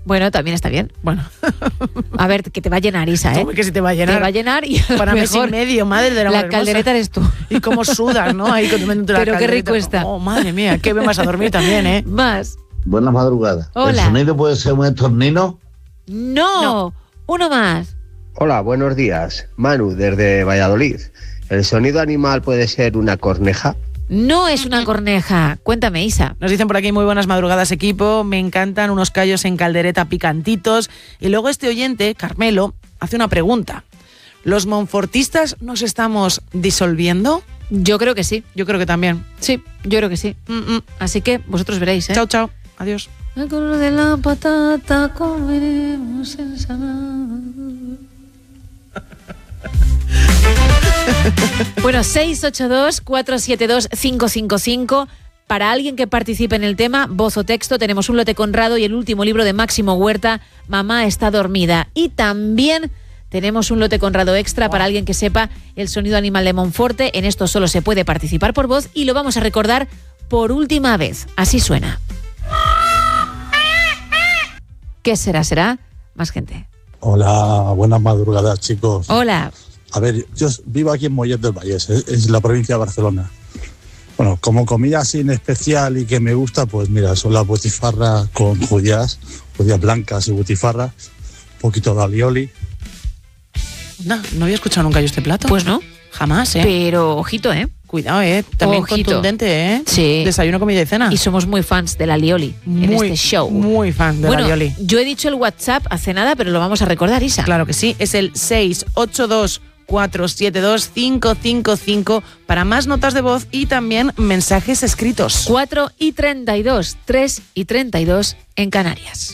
Bueno, también está bien. Bueno. A ver, que te va a llenar, Isa, ¿eh? No, que si te va a llenar. Te va a llenar y para mes y medio, madre de la caldereta eres tú. Y cómo sudas, ¿no? Ahí comiendo la Pero caldereta. qué rico está. Oh, madre mía, qué bien vas a dormir también, ¿eh? Más. Buenas madrugadas. Hola. ¿El sonido puede ser un estornino? No. Uno más. Hola, buenos días. Manu, desde Valladolid. ¿El sonido animal puede ser una corneja? No es una corneja. Cuéntame, Isa. Nos dicen por aquí muy buenas madrugadas, equipo. Me encantan unos callos en caldereta picantitos. Y luego este oyente, Carmelo, hace una pregunta. ¿Los monfortistas nos estamos disolviendo? Yo creo que sí. Yo creo que también. Sí, yo creo que sí. Así que vosotros veréis, ¿eh? Chao, chao. Adiós. El color de la patata comeremos ensalada. Bueno, 682-472-555. Para alguien que participe en el tema, voz o texto, tenemos un lote Conrado y el último libro de Máximo Huerta, Mamá está dormida. Y también tenemos un lote Conrado extra para alguien que sepa el sonido animal de Monforte. En esto solo se puede participar por voz y lo vamos a recordar por última vez. Así suena. ¿Qué será? ¿Será? Más gente. Hola, buenas madrugadas, chicos. Hola. A ver, yo vivo aquí en Mollet del Vallès, es la provincia de Barcelona. Bueno, como comida así en especial y que me gusta, pues mira, son las butifarras con judías blancas y butifarras, un poquito de alioli. No había escuchado nunca yo este plato. Pues no. Jamás, ¿eh? Pero ojito, ¿eh? Cuidado, también ojito. Contundente, ¿eh? Sí. Desayuno, comida y cena. Y somos muy fans de la alioli en este show. Muy fan de la alioli. Yo he dicho el WhatsApp hace nada, pero lo vamos a recordar, Isa. Claro que sí, es el 682-472-555 para más notas de voz y también mensajes escritos. 4:32, 3:32 en Canarias.